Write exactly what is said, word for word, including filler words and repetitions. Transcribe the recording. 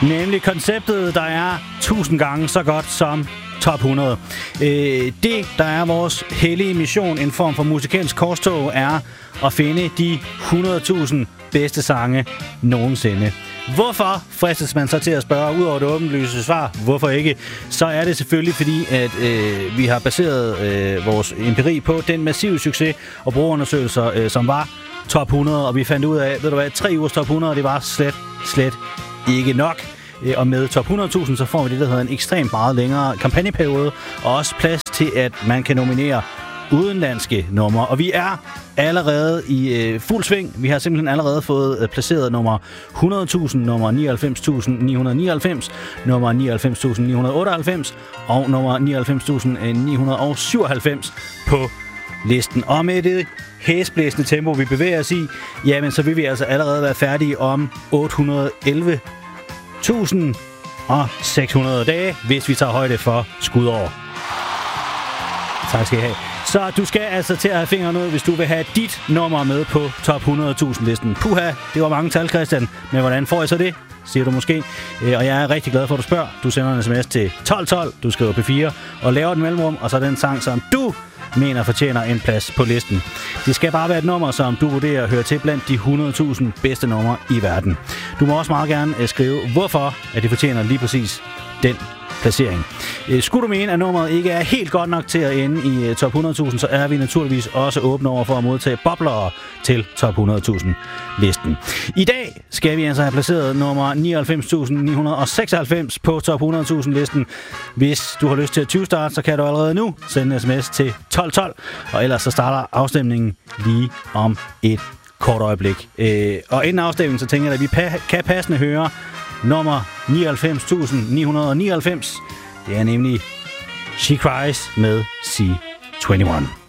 Nemlig konceptet, der er tusind gange så godt som top hundrede. Øh, det, der er vores hellige mission, en form for musikalsk korstog, er at finde de hundrede tusind bedste sange nogensinde. Hvorfor fristes man så til at spørge, ud over det åbenlyse svar, hvorfor ikke? Så er det selvfølgelig fordi, at øh, vi har baseret øh, vores empiri på den massive succes og brugerundersøgelser, øh, som var top hundrede, og vi fandt ud af, ved du hvad, tre ugers top hundrede, det var slet, slet ikke nok. Og med top hundrede tusind, så får vi det, der hedder en ekstremt meget længere kampagneperiode, og også plads til, at man kan nominere udenlandske numre. Og vi er allerede i øh, fuld sving. Vi har simpelthen allerede fået øh, placeret nummer hundrede tusind, nummer nioghalvfems tusind ni hundrede nioghalvfems, nummer nioghalvfems tusind ni hundrede otteoghalvfems og nummer nioghalvfems tusind ni hundrede syvoghalvfems på listen. Og med det hæsblæsende tempo, vi bevæger os i, jamen så vil vi altså allerede være færdige om otte hundrede og elleve tusind seks hundrede dage, hvis vi tager højde for skudår. Tak skal I have. Så du skal altså til at have fingeren ud, hvis du vil have dit nummer med på top hundrede tusind listen. Puha, det var mange tal, Christian. Men hvordan får jeg så det? Siger du måske. Og jeg er rigtig glad for, at du spørger. Du sender en sms til tolv tolv, du skriver P fire og laver et mellemrum, og så den sang, som du mener fortjener en plads på listen. Det skal bare være et nummer, som du vurderer hører til blandt de hundrede tusind bedste numre i verden. Du må også meget gerne skrive, hvorfor at det fortjener lige præcis den placering. Skulle du mene, at nummeret ikke er helt godt nok til at ende i top hundrede tusind, så er vi naturligvis også åbne over for at modtage boblere til top hundrede tusind listen. I dag skal vi altså have placeret nummer nioghalvfems tusind ni hundrede seksoghalvfems på top hundrede tusind listen. Hvis du har lyst til at tyve-starte, så kan du allerede nu sende en sms til tolv tolv, og ellers så starter afstemningen lige om et kort øjeblik. Og inden afstemningen, så tænker jeg, at vi kan passende høre nummer nioghalvfems tusind ni hundrede nioghalvfems. Det er nemlig She Cries med C enogtyve.